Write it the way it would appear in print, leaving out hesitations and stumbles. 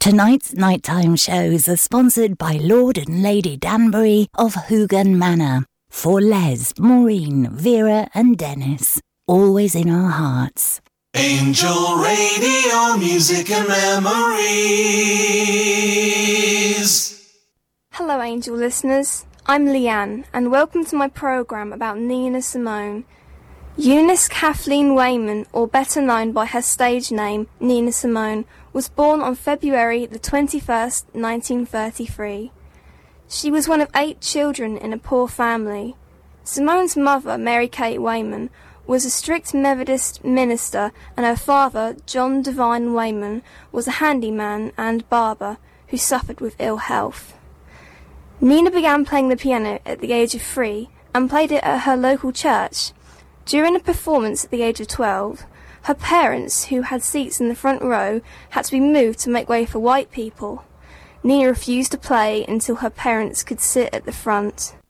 Tonight's nighttime shows are sponsored by Lord and Lady Danbury of Hoogan Manor. For Les, Maureen, Vera and Dennis, always in our hearts. Angel Radio, music and memories. Hello Angel listeners, I'm Leanne and welcome to my programme about Nina Simone. Eunice Kathleen Wayman, or better known by her stage name Nina Simone, was born on February the 21st, 1933. She was one of 8 children in a poor family. Simone's mother, Mary Kate Wayman, was a strict Methodist minister, and her father, John Devine Wayman, was a handyman and barber who suffered with ill health. Nina began playing the piano at the age of 3 and played it at her local church. During a performance at the age of 12, her parents, who had seats in the front row, had to be moved to make way for white people. Nina refused to play until her parents could sit at the front.